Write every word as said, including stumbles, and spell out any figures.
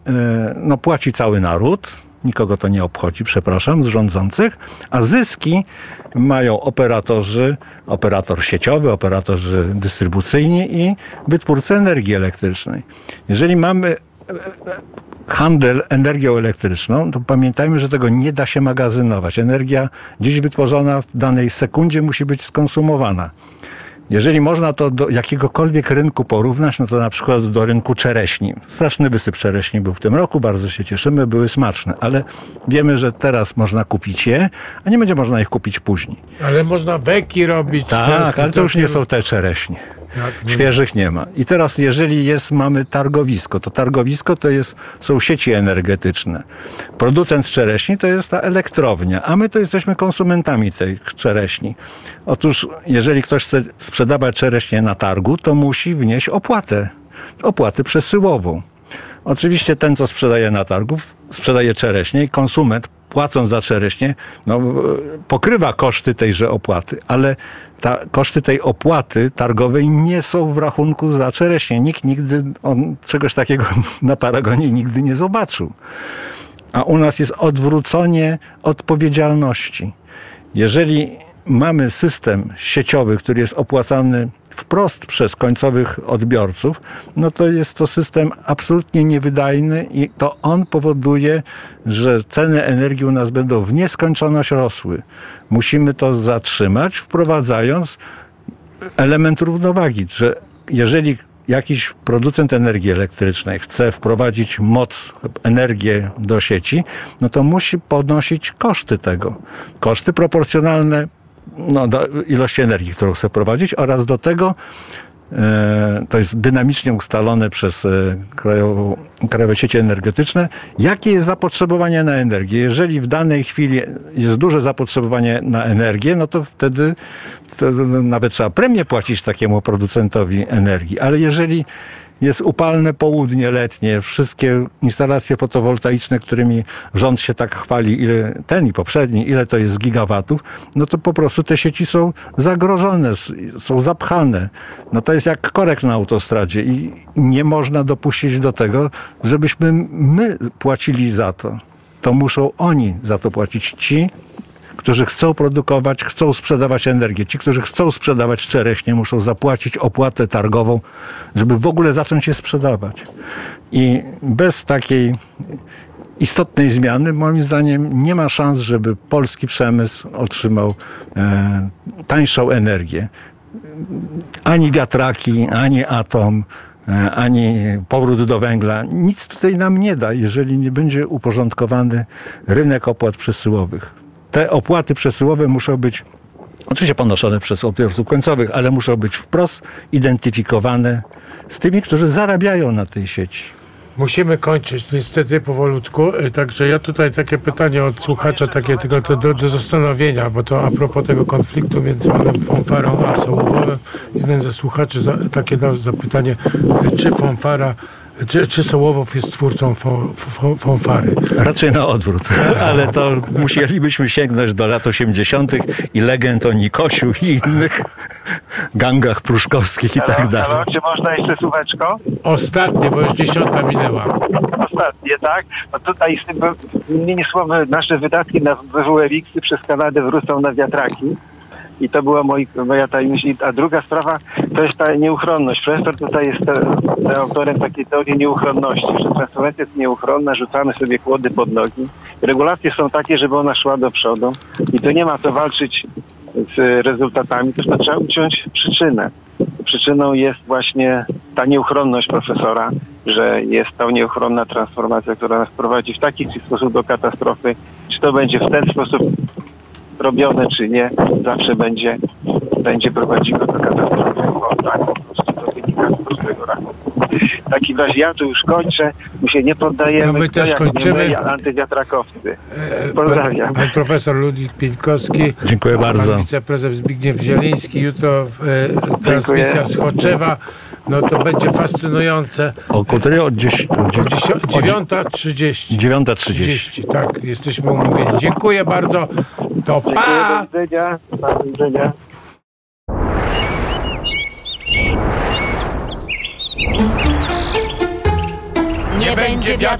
no, płaci cały naród. Nikogo to nie obchodzi, przepraszam, z rządzących, a zyski mają operatorzy, operator sieciowy, operatorzy dystrybucyjni i wytwórcy energii elektrycznej. Jeżeli mamy handel energią elektryczną, to pamiętajmy, że tego nie da się magazynować. Energia dziś wytworzona w danej sekundzie musi być skonsumowana. Jeżeli można to do jakiegokolwiek rynku porównać, no to na przykład do rynku czereśni. Straszny wysyp czereśni był w tym roku, bardzo się cieszymy, były smaczne, ale wiemy, że teraz można kupić je, a nie będzie można ich kupić później. Ale można weki robić. Tak, ale to już nie są te czereśnie. Tak, świeżych nie ma. I teraz jeżeli jest, mamy targowisko, to targowisko to jest, są sieci energetyczne. Producent czereśni to jest ta elektrownia, a my to jesteśmy konsumentami tej czereśni. Otóż jeżeli ktoś chce sprzedawać czereśnie na targu, to musi wnieść opłatę. Opłatę przesyłową. Oczywiście ten, co sprzedaje na targu, sprzedaje czereśnie i konsument, płacąc za czereśnie, no, pokrywa koszty tejże opłaty, ale ta, koszty tej opłaty targowej nie są w rachunku za czereśnie. Nikt nigdy on czegoś takiego na Paragonie nigdy nie zobaczył. A u nas jest odwrócenie odpowiedzialności. Jeżeli mamy system sieciowy, który jest opłacany wprost przez końcowych odbiorców, no to jest to system absolutnie niewydajny i to on powoduje, że ceny energii u nas będą w nieskończoność rosły. Musimy to zatrzymać, wprowadzając element równowagi, że jeżeli jakiś producent energii elektrycznej chce wprowadzić moc, energię do sieci, no to musi podnosić koszty tego. Koszty proporcjonalne no, do ilości energii, którą chce prowadzić, oraz do tego e, to jest dynamicznie ustalone przez e, Krajową, Krajowe Sieci Energetyczne, jakie jest zapotrzebowanie na energię. Jeżeli w danej chwili jest duże zapotrzebowanie na energię, no to wtedy, wtedy nawet trzeba premię płacić takiemu producentowi energii. Ale jeżeli jest upalne południe letnie, wszystkie instalacje fotowoltaiczne, którymi rząd się tak chwali, ile ten i poprzedni, ile to jest gigawatów, no to po prostu te sieci są zagrożone, są zapchane. No to jest jak korek na autostradzie i nie można dopuścić do tego, żebyśmy my płacili za to. To muszą oni za to płacić. Ci, którzy chcą produkować, chcą sprzedawać energię. Ci, którzy chcą sprzedawać czereśnie, muszą zapłacić opłatę targową, żeby w ogóle zacząć je sprzedawać. I bez takiej istotnej zmiany, moim zdaniem, nie ma szans, żeby polski przemysł otrzymał e, tańszą energię. Ani wiatraki, ani atom, e, ani powrót do węgla. Nic tutaj nam nie da, jeżeli nie będzie uporządkowany rynek opłat przesyłowych. Te opłaty przesyłowe muszą być oczywiście ponoszone przez odbiorców końcowych, ale muszą być wprost identyfikowane z tymi, którzy zarabiają na tej sieci. Musimy kończyć niestety powolutku, także ja tutaj takie pytanie od słuchacza, takie tylko to do, do zastanowienia, bo to a propos tego konfliktu między panem Fonfarą a Sołowowem. Jeden ze słuchaczy za, takie dał zapytanie, czy Fonfara Czy, czy Sołowow jest twórcą fon, fon, Fonfary? Raczej na odwrót, ale to musielibyśmy sięgnąć do lat osiemdziesiątych i legend o Nikosiu i innych gangach pruszkowskich i tak dalej. Halo, czy można jeszcze słóweczko? Ostatnie, bo już dziesiąta minęła. Ostatnie, tak? No tutaj innymi słowy, nasze wydatki na W W R X-y przez Kanadę wrócą na wiatraki. I to była moi, moja ta myśl. A druga sprawa to jest ta nieuchronność. Profesor tutaj jest te, te autorem takiej teorii nieuchronności, że transformacja jest nieuchronna, rzucamy sobie kłody pod nogi. Regulacje są takie, żeby ona szła do przodu i tu nie ma co walczyć z rezultatami, tylko trzeba uciąć przyczynę. Przyczyną jest właśnie ta nieuchronność profesora, że jest ta nieuchronna transformacja, która nas prowadzi w taki sposób do katastrofy. Czy to będzie w ten sposób robione, czy nie, zawsze będzie, będzie prowadziło do katastrofy, bo tak po prostu to wynika z prostego rachunku. W takim razie ja tu już kończę, my się nie poddajemy. No my też kończymy. Antywiatrakowcy. Pozdrawiam. Pan, pan profesor Ludwik Pieńkowski. Dziękuję bardzo. Pan wiceprezes Zbigniew Zieliński. Jutro e, transmisja z Choczewa. No to będzie fascynujące. O której? Od dziewiąta trzydzieści. dziewiąta trzydzieści. Tak, jesteśmy umówieni. Dziękuję bardzo. To pa! Do widzenia. Do widzenia. Nie będzie wiatr.